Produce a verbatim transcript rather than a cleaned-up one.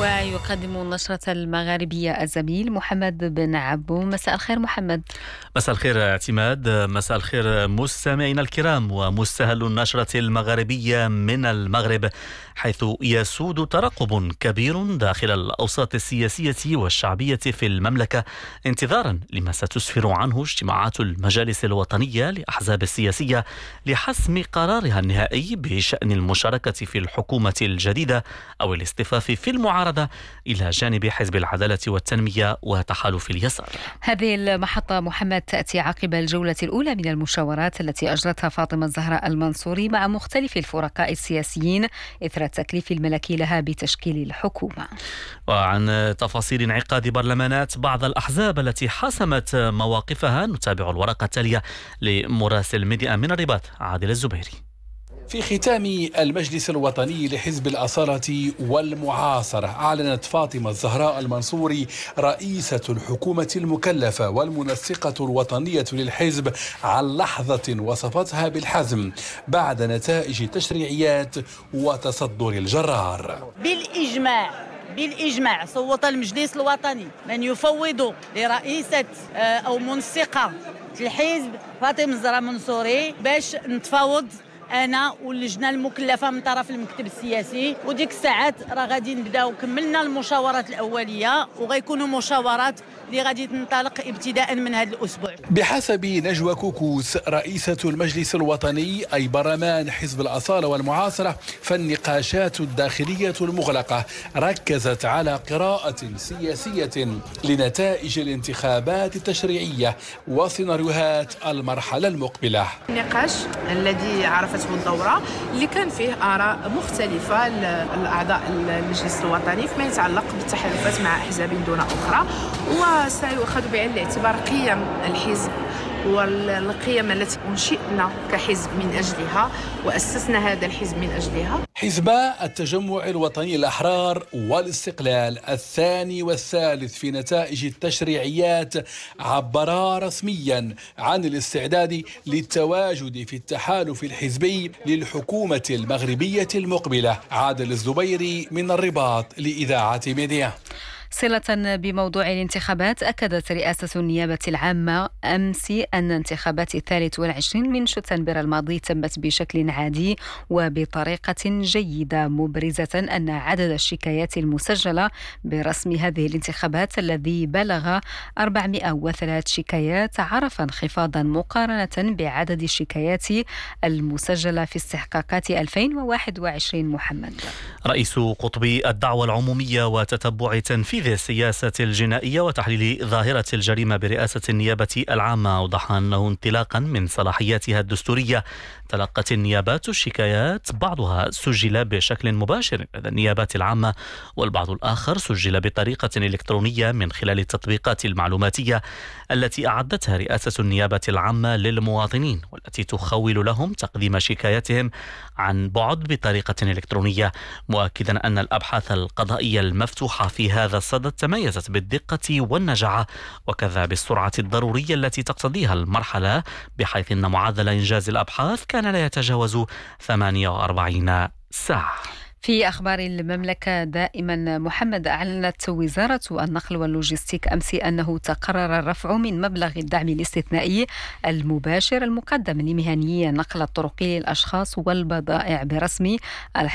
ويقدم النشرة المغاربية الزميل محمد بن عبو. مساء الخير محمد. مساء الخير اعتماد. مساء الخير مستمعينا الكرام ومستهل النشرة المغاربية من المغرب، حيث يسود ترقب كبير داخل الأوساط السياسية والشعبية في المملكة انتظارا لما ستسفر عنه اجتماعات المجالس الوطنية لأحزاب السياسية لحسم قرارها النهائي بشأن المشاركة في الحكومة الجديدة أو الاصطفاف في المعارضة إلى جانب حزب العدالة والتنمية وتحالف اليسار. هذه المحطة محمد تأتي عقب الجولة الأولى من المشاورات التي أجرتها فاطمة الزهراء المنصوري مع مختلف الفرقاء السياسيين إثر التكليف الملكي لها بتشكيل الحكومة. وعن تفاصيل انعقاد برلمانات بعض الأحزاب التي حسمت مواقفها نتابع الورقة التالية لمراسل ميديا من الرباط عادل الزبيري. في ختام المجلس الوطني لحزب الأصالة والمعاصرة، أعلنت فاطمة الزهراء المنصوري رئيسة الحكومة المكلفة والمنسقة الوطنية للحزب عن لحظة وصفتها بالحزم بعد نتائج تشريعيات وتصدر الجرار. بالإجماع بالإجماع صوت المجلس الوطني من يفوض لرئيسة أو منسقة الحزب فاطمة الزهراء المنصوري باش نتفاوض أنا واللجنة المكلفة من طرف المكتب السياسي، وديك الساعات راه غادي نبداو كملنا المشاورات الأولية وغيكونوا مشاورات اللي غادي تنطلق ابتداء من هذا الأسبوع. بحسب نجوى كوكوس رئيسة المجلس الوطني أي برلمان حزب الأصالة والمعاصرة، فالنقاشات الداخلية المغلقة ركزت على قراءة سياسية لنتائج الانتخابات التشريعية وسيناريوهات المرحلة المقبلة. النقاش الذي عرفته الدورة اللي كان فيه آراء مختلفة لأعضاء المجلس الوطني فيما يتعلق بالتحالفات مع أحزاب دون أخرى، وسيؤخذ بعين الاعتبار قيم الحزب والقيم التي أنشئنا كحزب من أجلها وأسسنا هذا الحزب من أجلها. حزبا التجمع الوطني الأحرار والاستقلال الثاني والثالث في نتائج التشريعيات عبرا رسميا عن الاستعداد للتواجد في التحالف الحزبي للحكومة المغربية المقبلة. عادل الزبيري من الرباط لإذاعة ميديا. صلة بموضوع الانتخابات، أكدت رئاسة النيابة العامة أمس أن انتخابات الثالث والعشرين من شتنبر الماضي تمت بشكل عادي وبطريقة جيدة، مبرزة أن عدد الشكايات المسجلة برسم هذه الانتخابات الذي بلغ أربعمائة وثلاث شكايات عرف انخفاضا مقارنة بعدد الشكايات المسجلة في استحقاقات ألفين وواحد وعشرين. محمد. رئيس قطب الدعوة العمومية وتتبع تنفيذ السياسة الجنائية وتحليل ظاهرة الجريمة برئاسة النيابة العامة أوضح أنه انطلاقا من صلاحياتها الدستورية تلقت النيابات الشكايات، بعضها سجل بشكل مباشر لدى النيابات العامة والبعض الآخر سجل بطريقة إلكترونية من خلال التطبيقات المعلوماتية التي أعدتها رئاسة النيابة العامة للمواطنين والتي تخول لهم تقديم شكاياتهم عن بعد بطريقة إلكترونية، مؤكدا أن الأبحاث القضائية المفتوحة في هذا الصدد تميزت بالدقة والنجاعة وكذا بالسرعة الضرورية التي تقتضيها المرحلة، بحيث أن معدل إنجاز الأبحاث كان لا يتجاوز ثمانية وأربعين ساعة. في أخبار المملكة دائما محمد، أعلنت وزارة النقل واللوجستيك أمس أنه تقرر الرفع من مبلغ الدعم الاستثنائي المباشر المقدم لمهنيي نقل الطرق للأشخاص والبضائع برسم